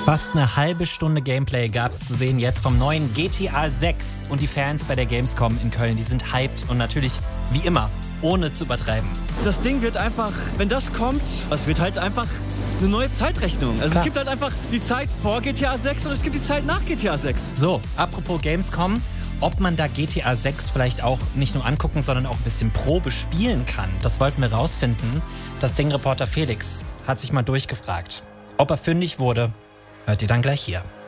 Fast eine halbe Stunde Gameplay gab es zu sehen jetzt vom neuen GTA 6. Und die Fans bei der Gamescom in Köln, die sind hyped und natürlich, wie immer, ohne zu übertreiben. Das Ding wird einfach, wenn das kommt, es wird halt einfach eine neue Zeitrechnung. Also Klar. Es gibt halt einfach die Zeit vor GTA 6 und es gibt die Zeit nach GTA 6. So, apropos Gamescom, ob man da GTA 6 vielleicht auch nicht nur angucken, sondern auch ein bisschen Probe spielen kann, das wollten wir rausfinden. Das Ding-Reporter Felix hat sich mal durchgefragt. Ob er fündig wurde, hört ihr dann gleich hier.